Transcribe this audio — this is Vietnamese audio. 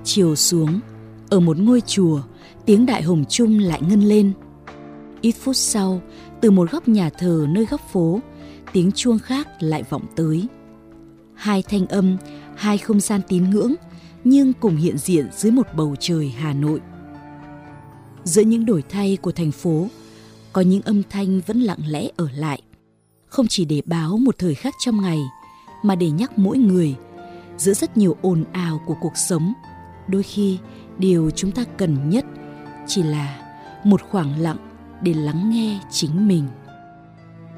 chiều xuống, ở một ngôi chùa, tiếng đại hồng chung lại ngân lên. Ít phút sau, từ một góc nhà thờ nơi góc phố, tiếng chuông khác lại vọng tới. Hai thanh âm, hai không gian tín ngưỡng, nhưng cùng hiện diện dưới một bầu trời Hà Nội. Giữa những đổi thay của thành phố, có những âm thanh vẫn lặng lẽ ở lại, không chỉ để báo một thời khắc trong ngày, mà để nhắc mỗi người, giữa rất nhiều ồn ào của cuộc sống, đôi khi điều chúng ta cần nhất chỉ là một khoảng lặng để lắng nghe chính mình.